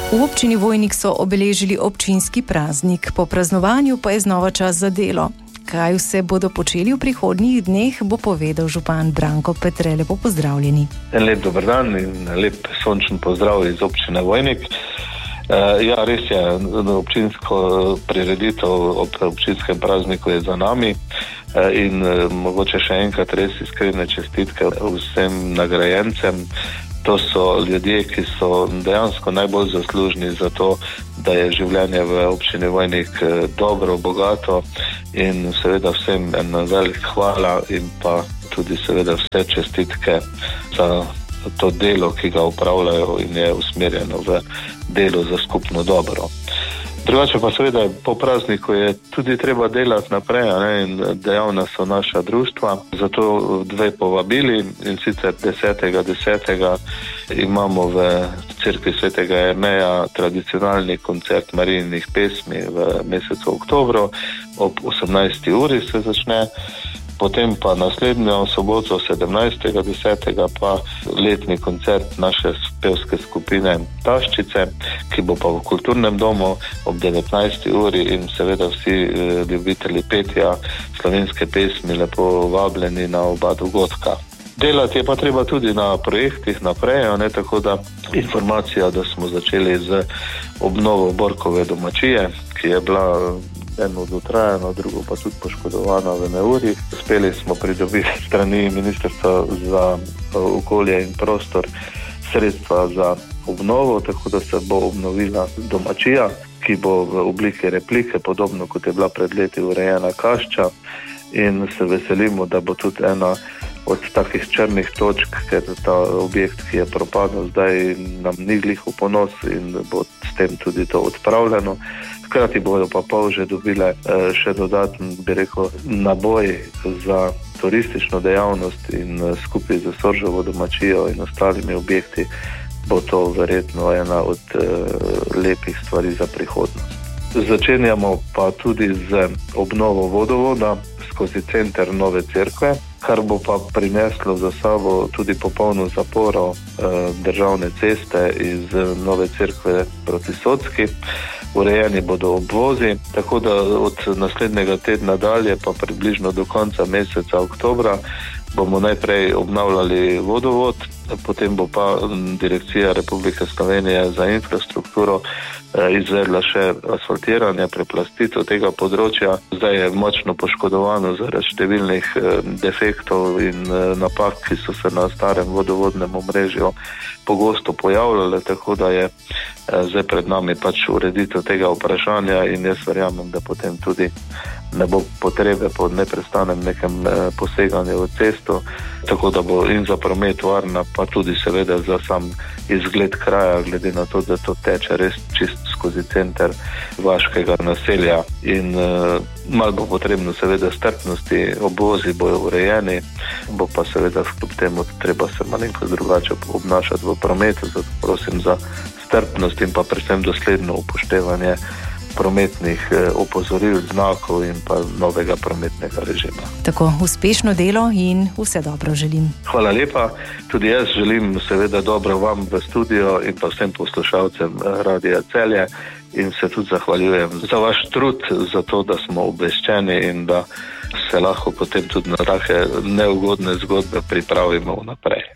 V občini Vojnik so obeležili občinski praznik, po praznovanju pa je znova čas za delo. Kaj vse bodo počeli v prihodnjih dneh, bo povedal župan Branko Petre. Lepo pozdravljeni. En lep dober dan in lep sončen pozdrav iz občine Vojnik. Ja, res je, občinsko prireditev ob občinskem prazniku je za nami in mogoče še enkrat res iskrene čestitke vsem nagrajencem. To so ljudje, ki so dejansko najbolj zaslužni za to, da je življenje v občini Vojnik dobro, bogato in seveda vsem en velik hvala in pa tudi seveda vse čestitke za to delo, ki ga upravljajo in je usmerjeno v delo za skupno dobro. Drugače pa seveda po prazniku je tudi treba delati naprej, in dejavna so naša društva. Zato dve povabili in sicer 10.10. imamo v cerkvi svetega Jerneja tradicionalni koncert Marijinih pesmi v mesecu oktobru, ob 18. uri se začne. Potem pa naslednjo soboto 17.10. pa letni koncert naše pevske skupine Taščice, ki bo pa v kulturnem domu ob 19. uri in seveda vsi ljubitelji petja slovenske pesmi lepo vabljeni na oba dogodka. Delati je pa treba tudi na projektih naprej, tako da informacija, da smo začeli z obnovo Borkove domačije, ki je bila eno dotrajano, drugo pa tudi poškodovano v neuri. Uspeli smo pridobiti strani Ministrstva za okolje in prostor sredstva za obnovo, tako da se bo obnovila domačija, ki bo v obliki replike, podobno kot je bila pred leti urejena kašča, in se veselimo, da bo tudi ena od takih črnih točk, ker ta objekt, ki je propadel, zdaj nam ni glih v ponos in bo s tem tudi to odpravljeno. Hkrati bodo pa že dobile še dodaten, bi rekel, naboj za turistično dejavnost in skupaj z Soržovo domačijo in ostalimi objekti bo to verjetno ena od lepih stvari za prihodnost. Začenjamo pa tudi z obnovo vodovoda skozi center Nove Cerkve, kar bo pa prineslo za sabo tudi popolno zaporo državne ceste iz Nove Cerkve proti Socki. Urejeni bodo obvozi, tako da od naslednjega tedna dalje pa približno do konca meseca oktobra bomo najprej obnavljali vodovod, potem bo pa Direkcija Republike Slovenije za infrastrukturo izvedla še asfaltiranje, preplastitev tega področja. Zdaj je močno poškodovano zaradi številnih defektov in napak, ki so se na starem vodovodnem omrežju pogosto pojavljale, tako da je zdaj pred nami ureditev tega vprašanja in jaz verjamem, da potem tudi ne bo potrebe po neprestanem nekem poseganju v cesto, tako da bo in za promet varna, pa tudi seveda za sam izgled kraja, glede na to, da to teče res čist skozi center vaškega naselja in malo bo potrebno seveda strpnosti, obvozi bojo urejeni, bo pa seveda kljub temu treba se malenkost drugače obnašati v prometu, zato prosim za strpnost in pa predvsem dosledno upoštevanje prometnih opozoril, znakov in pa novega prometnega režima. Tako, uspešno delo in vse dobro želim. Hvala lepa. Tudi jaz želim seveda dobro vam v studio in pa vsem poslušalcem Radia Celje in se tudi zahvaljujem za vaš trud, za to, da smo obveščeni in da se lahko potem tudi na take neugodne zgodbe pripravimo naprej.